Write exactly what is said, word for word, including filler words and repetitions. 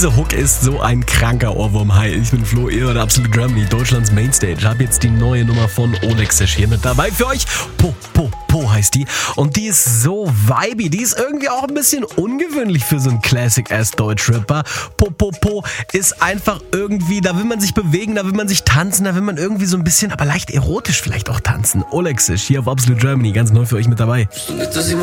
Diese Hook ist so ein kranker Ohrwurm. Hi, ich bin Flo, ihr hört Absolute Germany, Deutschlands Mainstage. Hab jetzt die neue Nummer von Olexesh hier mit dabei für euch. Po, po, po heißt die. Und die ist so vibey. Die ist irgendwie auch ein bisschen ungewöhnlich für so einen Classic-Ass-Deutsch-Rapper. Po, po, po ist einfach irgendwie, da will man sich bewegen, da will man sich tanzen, da will man irgendwie so ein bisschen, aber leicht erotisch vielleicht auch tanzen. Olexesh hier auf Absolute Germany, ganz neu für euch mit dabei.